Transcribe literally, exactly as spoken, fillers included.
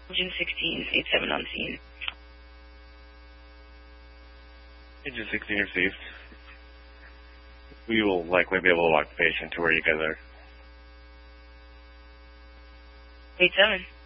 Agent sixteen, eight seven on scene. Agent sixteen received. We will likely be able to lock the patient to where you guys are. eight seven.